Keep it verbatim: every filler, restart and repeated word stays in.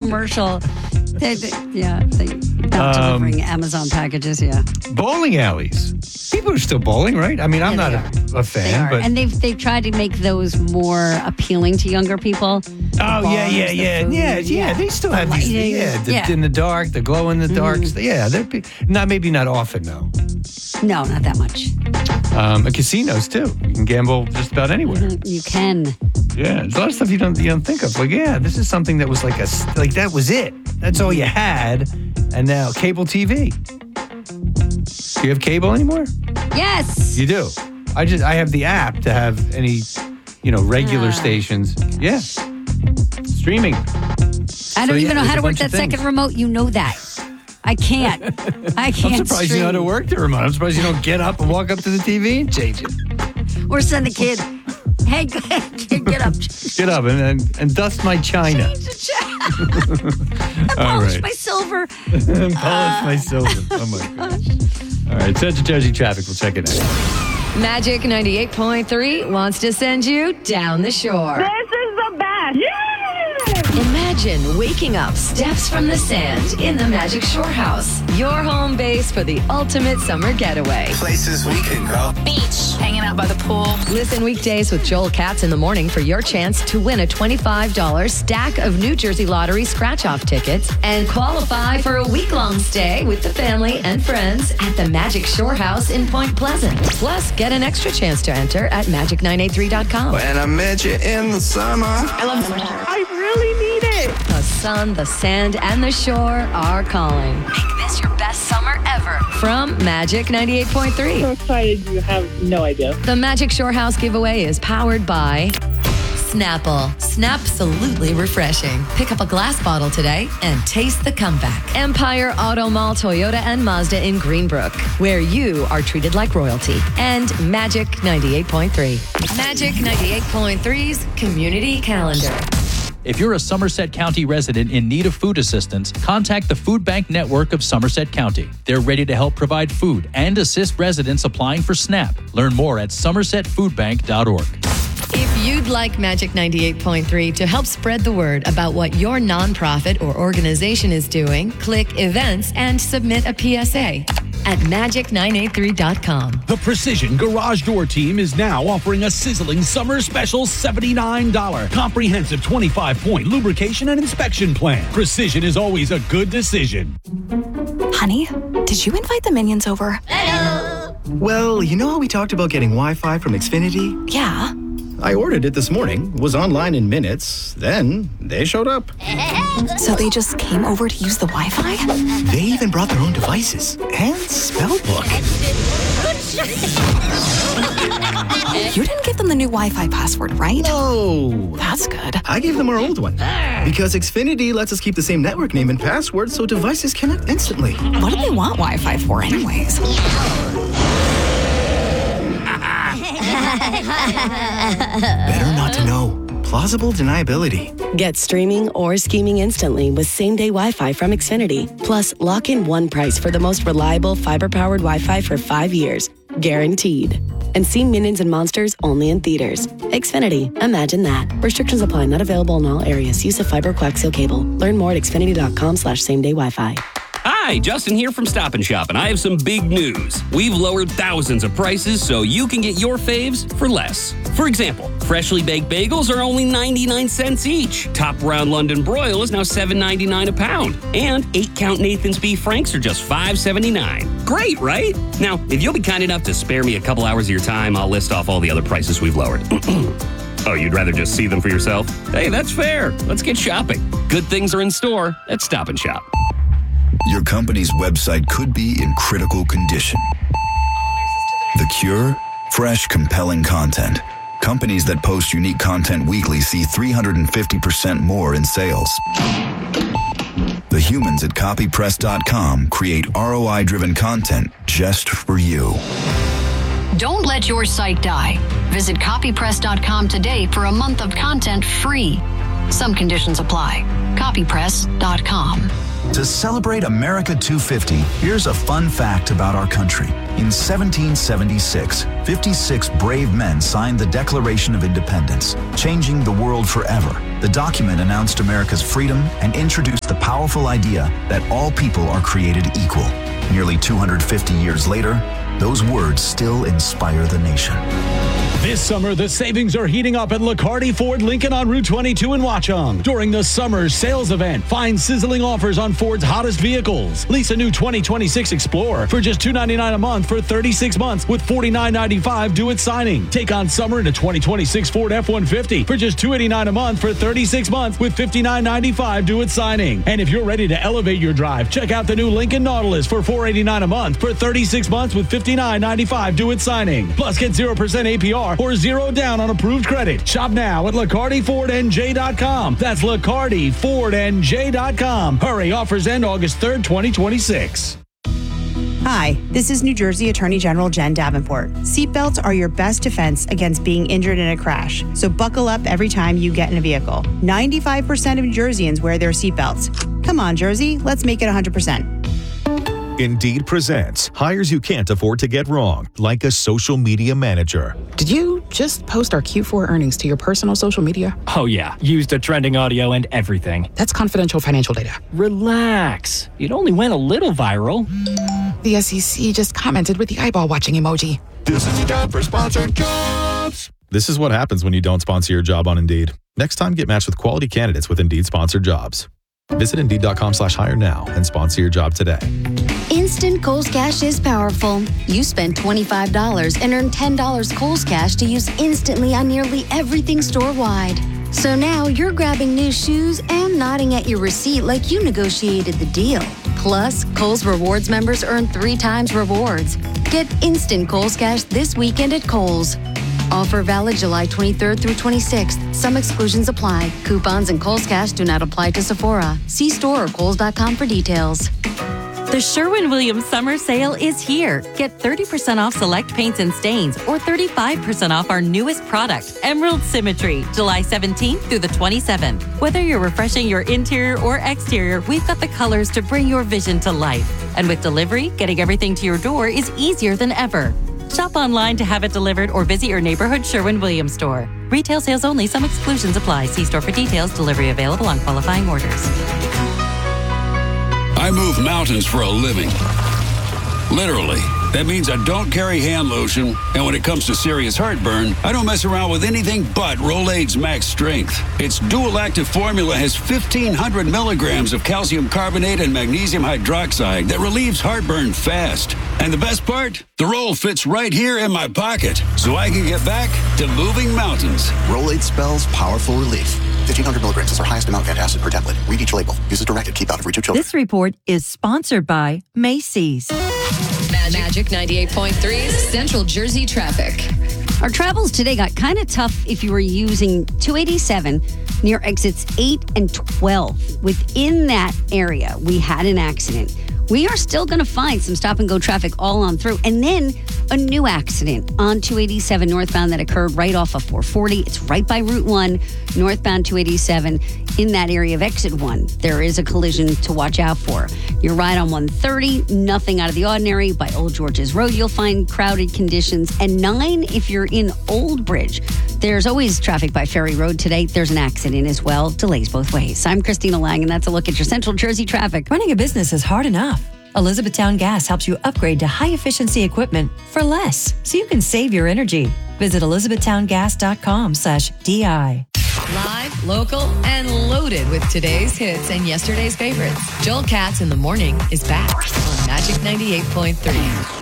commercial. They, they, yeah, they not Um, delivering Amazon packages. Yeah, Bowling alleys. People are still bowling, right? I mean, I'm Yeah, not they a, a fan, they are, but and they've they've tried to make those more appealing to younger people. The oh yeah, bars, yeah, the yeah, food, yeah, yeah. They still the have these, lighting. yeah, the, yeah. in the dark, the glow in the dark. Yeah, they're pe- not maybe not often though. No, not that much. Um, and casinos too. You can gamble just about anywhere. Mhm, You can. Yeah, there's a lot of stuff you don't you don't think of. Like, yeah, this is something that was like a s- like that was it. That's all you had, and now cable T V. Do you have cable anymore? Yes. You do. I just I have the app to have any, you know, regular Ah, stations. Yeah, streaming. I don't yeah, even know there's how a to work bunch of that second things. remote. You know that. I can't. I can't. I'm surprised you know how to stream. work the remote. I'm surprised you don't get up and walk up to the T V and change it. Or send the kid. Hey, go ahead, kid, get up. Get up and and, and dust my china. Change the chat. All Polish right. my silver. And polish my silver. Oh my gosh. All right, Central Jersey traffic. We'll check it out. Magic ninety-eight point three wants to send you down the shore. This is the best. Yeah! Imagine waking up steps from the sand in the Magic Shore House, your home base for the ultimate summer getaway. Places we can go. Beach, hanging out by the pool. Listen weekdays with Joel Katz in the morning for your chance to win a twenty-five dollars stack of New Jersey Lottery scratch-off tickets and qualify for a week-long stay with the family and friends at the Magic Shore House in Point Pleasant. Plus, get an extra chance to enter at magic nine eight three dot com. When I met you in the summer. I love summertime. I really need it. The sun, the sand, and the shore are calling. Make this your best summer ever. From Magic ninety-eight point three. So excited, you have no idea. The Magic Shore House giveaway is powered by Snapple. Snapsolutely refreshing. Pick up a glass bottle today and taste the comeback. Empire Auto Mall, Toyota, and Mazda in Greenbrook, where you are treated like royalty. And Magic ninety-eight point three. Magic ninety-eight point three's Community Calendar. If you're a Somerset County resident in need of food assistance, contact the Food Bank Network of Somerset County. They're ready to help provide food and assist residents applying for SNAP. Learn more at somerset food bank dot org. If you'd like Magic ninety-eight point three to help spread the word about what your nonprofit or organization is doing, click Events and submit a P S A at magic nine eight three dot com. The Precision Garage Door Team is now offering a sizzling summer special seventy-nine dollars comprehensive twenty-five point lubrication and inspection plan. Precision is always a good decision. Honey, did you invite the minions over? Well, you know how we talked about getting Wi-Fi from Xfinity? Yeah. I ordered it this morning, was online in minutes, then they showed up. So they just came over to use the Wi-Fi? They even brought their own devices and spell book. You didn't give them the new Wi-Fi password, right? No. That's good. I gave them our old one because Xfinity lets us keep the same network name and password so devices connect instantly. What do they want Wi-Fi for anyways? Better not to know. Plausible deniability. Get streaming or scheming instantly with same-day Wi-Fi from Xfinity. Plus, lock in one price for the most reliable fiber-powered Wi-Fi for five years. Guaranteed. And see Minions and Monsters only in theaters. Xfinity. Imagine that. Restrictions apply. Not available in all areas. Use of fiber coaxial cable. Learn more at xfinity.com slash same-day Wi-Fi. Hi, Justin here from Stop and Shop, and I have some big news. We've lowered thousands of prices so you can get your faves for less. For example, freshly baked bagels are only ninety-nine cents each. Top round London broil is now seven ninety-nine a pound. And eight count Nathan's Beef Franks are just five seventy-nine. Great, right? Now, if you'll be kind enough to spare me a couple hours of your time, I'll list off all the other prices we've lowered. Oh, you'd rather just see them for yourself? Hey, that's fair. Let's get shopping. Good things are in store at Stop and Shop. Your company's website could be in critical condition. The cure? Fresh, compelling content. Companies that post unique content weekly see three hundred fifty percent more in sales. The humans at copy press dot com create R O I-driven content just for you. Don't let your site die. Visit copy press dot com today for a month of content free. Some conditions apply. copy press dot com. To celebrate America two fifty, here's a fun fact about our country. In seventeen seventy-six, fifty-six brave men signed the Declaration of Independence, changing the world forever. The document announced America's freedom and introduced the powerful idea that all people are created equal. Nearly two hundred fifty years later, those words still inspire the nation. This summer, the savings are heating up at Lacardi Ford Lincoln on Route twenty-two in Watchung. During the summer sales event, find sizzling offers on Ford's hottest vehicles. Lease a new twenty twenty-six Explorer for just two hundred ninety-nine dollars a month for thirty-six months with forty-nine ninety-five due at signing. Take on summer in a twenty twenty-six Ford F one fifty for just two hundred eighty-nine dollars a month for thirty-six months with fifty-nine ninety-five due at signing. And if you're ready to elevate your drive, check out the new Lincoln Nautilus for four hundred eighty-nine dollars a month for thirty-six months with fifty-nine ninety-five due at signing. Plus, get zero percent A P R or zero down on approved credit. Shop now at Lacardi Ford N J dot com. That's Lacardi Ford N J dot com. Hurry, offers end August third, twenty twenty-six. Hi, this is New Jersey Attorney General Jen Davenport. Seatbelts are your best defense against being injured in a crash, so buckle up every time you get in a vehicle. ninety-five percent of New Jerseyans wear their seatbelts. Come on, Jersey, let's make it one hundred percent. Indeed presents hires you can't afford to get wrong, like a social media manager. Did you just post our Q four earnings to your personal social media? Oh yeah, used the trending audio and everything. That's confidential financial data. Relax. It only went a little viral. The S E C just commented with the eyeball watching emoji. This is time for sponsored jobs. This is what happens when you don't sponsor your job on Indeed. Next time, get matched with quality candidates with Indeed sponsored jobs. Visit Indeed.com slash hire now and sponsor your job today. Instant Kohl's Cash is powerful. You spend twenty-five dollars and earn ten dollars Kohl's Cash to use instantly on nearly everything store-wide. So now you're grabbing new shoes and nodding at your receipt like you negotiated the deal. Plus, Kohl's Rewards members earn three times rewards. Get instant Kohl's Cash this weekend at Kohl's. Offer valid July twenty-third through twenty-sixth. Some exclusions apply. Coupons and Kohl's Cash do not apply to Sephora. See store or Kohl's dot com for details. The Sherwin-Williams summer sale is here. Get thirty percent off select paints and stains or thirty-five percent off our newest product, Emerald Symmetry, July seventeenth through the twenty-seventh. Whether you're refreshing your interior or exterior, we've got the colors to bring your vision to life. And with delivery, getting everything to your door is easier than ever. Shop online to have it delivered or visit your neighborhood Sherwin-Williams store. Retail sales only. Some exclusions apply. See store for details. Delivery available on qualifying orders. I move mountains for a living. Literally. That means I don't carry hand lotion, and when it comes to serious heartburn, I don't mess around with anything but Rolaids Max Strength. Its dual-active formula has fifteen hundred milligrams of calcium carbonate and magnesium hydroxide that relieves heartburn fast. And the best part? The roll fits right here in my pocket, so I can get back to moving mountains. Rolaids spells powerful relief. fifteen hundred milligrams is our highest amount of antacid per tablet. Read each label. Use as directed. Keep out of reach of children. This report is sponsored by Macy's. Magic ninety-eight point three's Central Jersey traffic. Our travels today got kind of tough if you were using two eighty-seven near exits eight and twelve. Within that area, we had an accident. We are still going to find some stop and go traffic all on through. And then a new accident on two eighty-seven northbound that occurred right off of four forty. It's right by Route one, northbound two eighty-seven in that area of exit one. There is a collision to watch out for. You're right on one thirty, nothing out of the ordinary. By Old George's Road, you'll find crowded conditions. And nine, if you're in Old Bridge, there's always traffic by Ferry Road today. There's an accident as well. Delays both ways. I'm Christina Lang, and that's a look at your Central Jersey traffic. Running a business is hard enough. Elizabethtown Gas helps you upgrade to high-efficiency equipment for less, so you can save your energy. Visit elizabethtowngas.com slash DI. Live, local, and loaded with today's hits and yesterday's favorites. Joel Katz in the Morning is back on Magic ninety-eight point three.